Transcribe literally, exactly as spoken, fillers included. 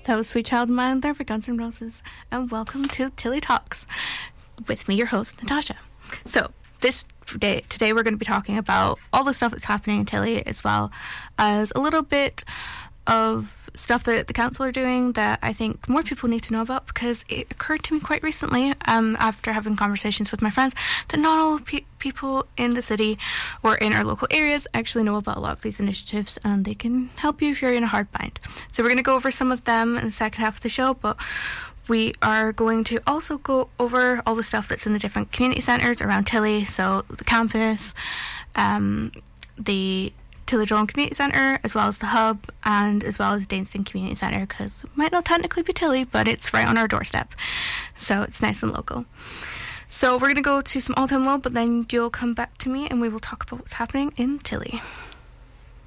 That was Sweet Child of Mine there for Guns N' Roses, and welcome to Tilly Talks with me, your host, Natasha. So this day, today we're going to be talking about all the stuff that's happening in Tilly, as well as a little bit of stuff that the council are doing that I think more people need to know about, because it occurred to me quite recently, um, after having conversations with my friends, that not all pe- people in the city or in our local areas actually know about a lot of these initiatives, and they can help you if you're in a hard bind. So we're going to go over some of them in the second half of the show, but we are going to also go over all the stuff that's in the different community centres around Tilly, so the campus, um, the Tilly-Drogheda Community Centre, as well as the Hub, and as well as Daneston Community Centre, because it might not technically be Tilly, but it's right on our doorstep, so it's nice and local. So we're going to go to some all-time low, but then you'll come back to me and we will talk about what's happening in Tilly.